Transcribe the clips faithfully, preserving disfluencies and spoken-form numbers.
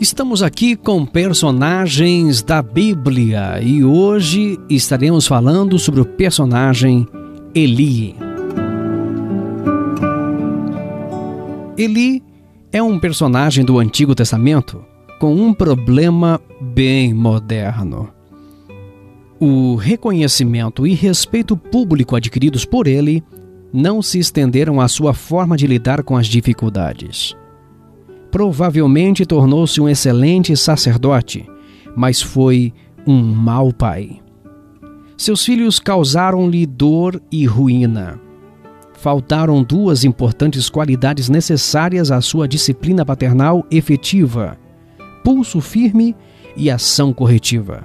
Estamos aqui com personagens da Bíblia e hoje estaremos falando sobre o personagem Eli. Eli é um personagem do Antigo Testamento com um problema bem moderno. O reconhecimento e respeito público adquiridos por ele não se estenderam à sua forma de lidar com as dificuldades. Provavelmente tornou-se um excelente sacerdote, mas foi um mau pai. Seus filhos causaram-lhe dor e ruína. Faltaram duas importantes qualidades necessárias à sua disciplina paternal efetiva: pulso firme e ação corretiva.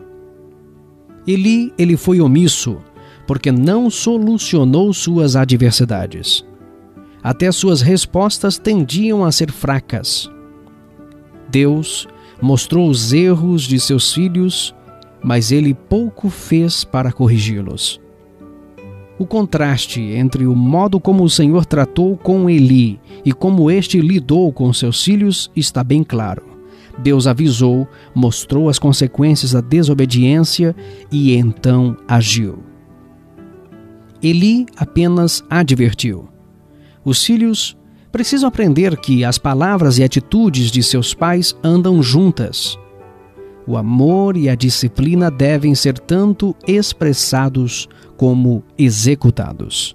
Eli, ele foi omisso, porque não solucionou suas adversidades. Até suas respostas tendiam a ser fracas. Deus mostrou os erros de seus filhos, mas ele pouco fez para corrigi-los. O contraste entre o modo como o Senhor tratou com Eli e como este lidou com seus filhos está bem claro. Deus avisou, mostrou as consequências da desobediência e então agiu. Eli apenas advertiu. Os filhos precisam aprender que as palavras e atitudes de seus pais andam juntas. O amor e a disciplina devem ser tanto expressados como executados.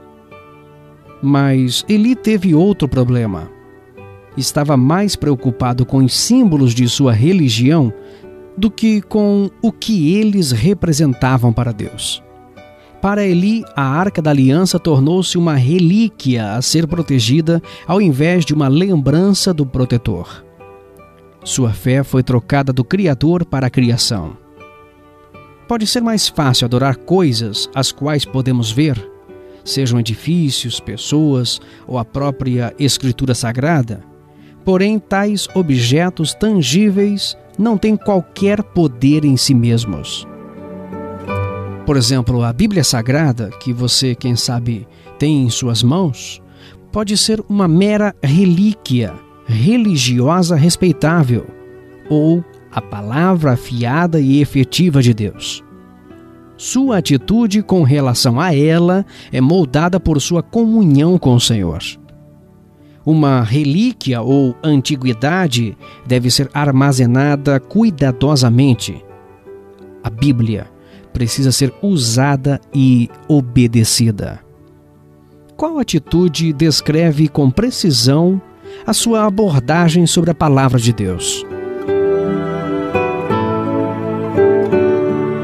Mas Eli teve outro problema. Estava mais preocupado com os símbolos de sua religião do que com o que eles representavam para Deus. Para Eli, a Arca da Aliança tornou-se uma relíquia a ser protegida ao invés de uma lembrança do protetor. Sua fé foi trocada do Criador para a criação. Pode ser mais fácil adorar coisas as quais podemos ver, sejam edifícios, pessoas ou a própria Escritura Sagrada. Porém, tais objetos tangíveis não têm qualquer poder em si mesmos. Por exemplo, a Bíblia Sagrada, que você, quem sabe, tem em suas mãos, pode ser uma mera relíquia religiosa respeitável, ou a palavra afiada e efetiva de Deus. Sua atitude com relação a ela é moldada por sua comunhão com o Senhor. Uma relíquia ou antiguidade deve ser armazenada cuidadosamente. A Bíblia precisa ser usada e obedecida. Qual atitude descreve com precisão a sua abordagem sobre a palavra de Deus?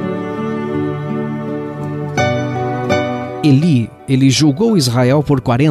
Eli, ele julgou Israel por quarenta